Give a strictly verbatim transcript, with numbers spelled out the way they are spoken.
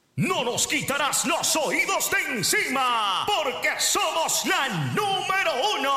No nos quitarás los oídos de encima, porque somos la número uno.